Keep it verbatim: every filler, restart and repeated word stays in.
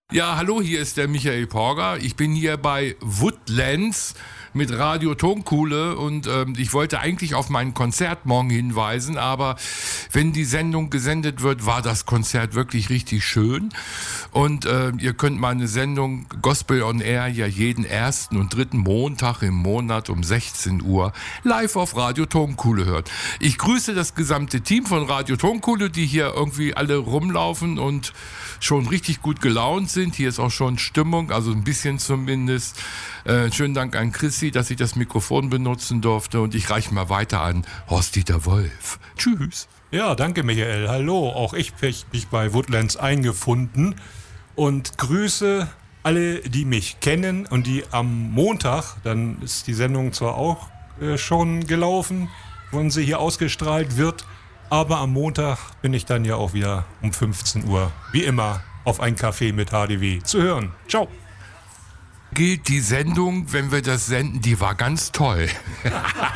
Ja, hallo, hier ist der Michael Porger. Ich bin hier bei Woodlands mit Radio Tonkuhle und ähm, ich wollte eigentlich auf mein Konzert morgen hinweisen, aber wenn die Sendung gesendet wird, war das Konzert wirklich richtig schön und äh, ihr könnt meine Sendung Gospel on Air ja jeden ersten und dritten Montag im Monat um sechzehn Uhr live auf Radio Tonkuhle hören. Ich grüße das gesamte Team von Radio Tonkuhle, die hier irgendwie alle rumlaufen und schon richtig gut gelaunt sind. Hier ist auch schon Stimmung, also ein bisschen zumindest. Äh, schönen Dank an Chrissy, dass ich das Mikrofon benutzen durfte und ich reiche mal weiter an Horst-Dieter Wolf. Tschüss. Ja, danke Michael. Hallo, auch ich habe mich bei Woodlands eingefunden und grüße alle, die mich kennen und die am Montag, dann ist die Sendung zwar auch äh, schon gelaufen, wann sie hier ausgestrahlt wird, aber am Montag bin ich dann ja auch wieder um fünfzehn Uhr, wie immer, auf ein Café mit H D W zu hören. Ciao. Gilt die Sendung, wenn wir das senden, die war ganz toll.